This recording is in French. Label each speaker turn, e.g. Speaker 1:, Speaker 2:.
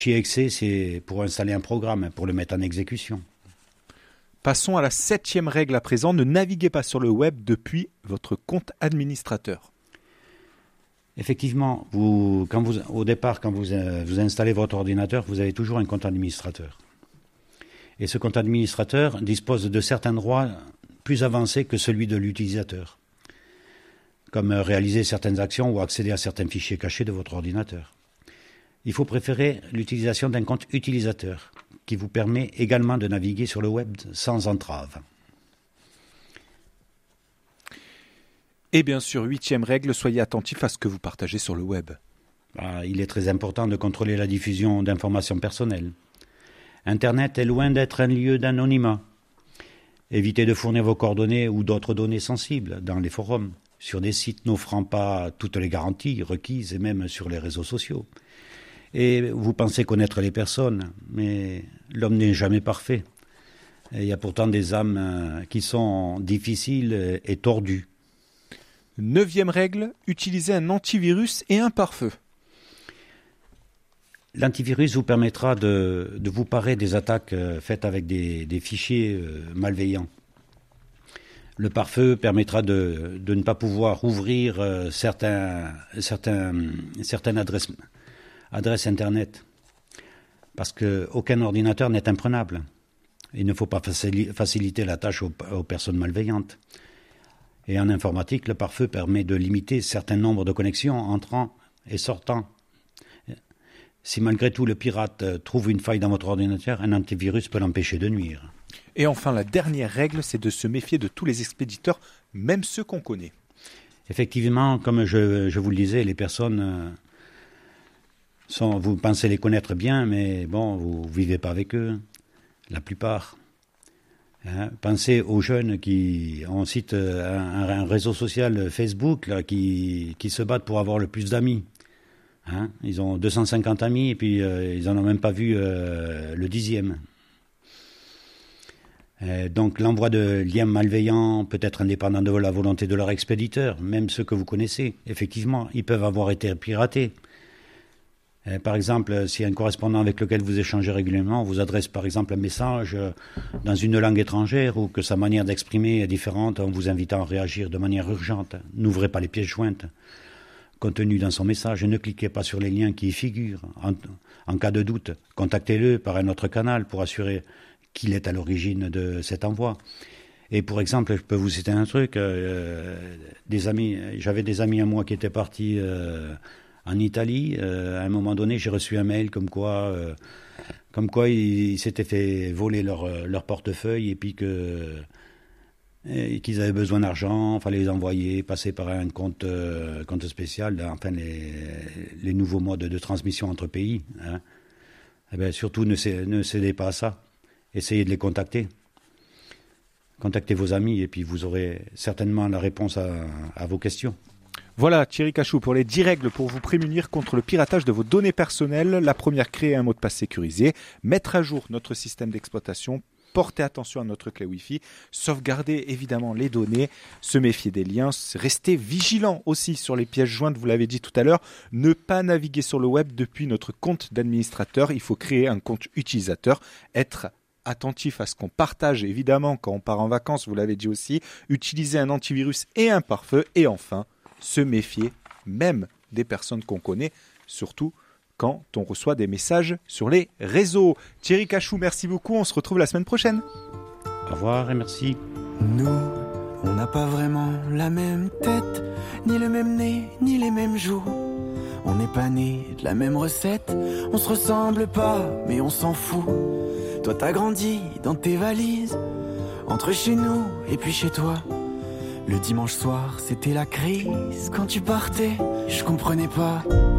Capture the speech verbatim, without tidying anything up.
Speaker 1: Chez Excès, c'est pour installer un programme, pour le mettre en exécution.
Speaker 2: Passons à la septième règle à présent. Ne naviguez pas sur le web depuis votre compte administrateur.
Speaker 1: Effectivement, vous, quand vous, au départ, quand vous, euh, vous installez votre ordinateur, vous avez toujours un compte administrateur. Et ce compte administrateur dispose de certains droits plus avancés que celui de l'utilisateur, comme euh, réaliser certaines actions ou accéder à certains fichiers cachés de votre ordinateur. Il faut préférer l'utilisation d'un compte utilisateur, qui vous permet également de naviguer sur le web sans entrave.
Speaker 2: Et bien sûr, huitième règle, soyez attentif à ce que vous partagez sur le web.
Speaker 1: Ah, il est très important de contrôler la diffusion d'informations personnelles. Internet est loin d'être un lieu d'anonymat. Évitez de fournir vos coordonnées ou d'autres données sensibles dans les forums, sur des sites n'offrant pas toutes les garanties requises et même sur les réseaux sociaux. Et vous pensez connaître les personnes, mais l'homme n'est jamais parfait. Et il y a pourtant des âmes qui sont difficiles et tordues.
Speaker 2: Neuvième règle, utilisez un antivirus et un pare-feu.
Speaker 1: L'antivirus vous permettra de, de vous parer des attaques faites avec des, des fichiers malveillants. Le pare-feu permettra de, de ne pas pouvoir ouvrir certains, certains, certaines adresses, adresses Internet. Parce qu'aucun ordinateur n'est imprenable. Il ne faut pas faciliter la tâche aux, aux personnes malveillantes. Et en informatique, le pare-feu permet de limiter un certain nombre de connexions entrant et sortant. Si malgré tout le pirate trouve une faille dans votre ordinateur, un antivirus peut l'empêcher de nuire.
Speaker 2: Et enfin, la dernière règle, c'est de se méfier de tous les expéditeurs, même ceux qu'on connaît.
Speaker 1: Effectivement, comme je, je vous le disais, les personnes, sont, vous pensez les connaître bien, mais bon, vous ne vivez pas avec eux, la plupart. Hein, pensez aux jeunes qui, on cite un, un réseau social Facebook, là, qui, qui se battent pour avoir le plus d'amis. Hein, ils ont deux cent cinquante amis et puis euh, ils n'en ont même pas vu euh, le dixième. Euh, donc l'envoi de liens malveillants peut être indépendant de la volonté de leur expéditeur, même ceux que vous connaissez. Effectivement, ils peuvent avoir été piratés. Euh, par exemple, si un correspondant avec lequel vous échangez régulièrement vous adresse par exemple un message euh, dans une langue étrangère ou que sa manière d'exprimer est différente en vous invitant à réagir de manière urgente, n'ouvrez pas les pièces jointes contenu dans son message et ne cliquez pas sur les liens qui y figurent. En, en cas de doute, contactez-le par un autre canal pour assurer qu'il est à l'origine de cet envoi. Et pour exemple, je peux vous citer un truc, euh, des amis, j'avais des amis à moi qui étaient partis euh, en Italie. Euh, à un moment donné, j'ai reçu un mail comme quoi, euh, comme quoi ils, ils s'étaient fait voler leur, leur portefeuille et puis que... et qu'ils avaient besoin d'argent, il fallait les envoyer, passer par un compte, euh, compte spécial, enfin les, les nouveaux modes de transmission entre pays. Hein. Eh bien, surtout, ne, cé, ne cédez pas à ça. Essayez de les contacter. Contactez vos amis et puis vous aurez certainement la réponse à, à vos questions.
Speaker 2: Voilà Thierry Cachou pour les dix règles pour vous prémunir contre le piratage de vos données personnelles. La première, créer un mot de passe sécurisé, mettre à jour notre système d'exploitation, portez attention à notre clé Wi-Fi, sauvegardez évidemment les données, se méfier des liens, restez vigilant aussi sur les pièces jointes, vous l'avez dit tout à l'heure, ne pas naviguer sur le web depuis notre compte d'administrateur, il faut créer un compte utilisateur, être attentif à ce qu'on partage évidemment quand on part en vacances, vous l'avez dit aussi, utiliser un antivirus et un pare-feu et enfin se méfier même des personnes qu'on connaît, surtout quand on reçoit des messages sur les réseaux. Thierry Cachou, merci beaucoup. On se retrouve la semaine prochaine.
Speaker 1: Au revoir et merci.
Speaker 3: Nous, on n'a pas vraiment la même tête, ni le même nez, ni les mêmes joues. On n'est pas nés de la même recette, on se ressemble pas, mais on s'en fout. Toi t'as grandi dans tes valises, entre chez nous et puis chez toi. Le dimanche soir, c'était la crise. Quand tu partais, je comprenais pas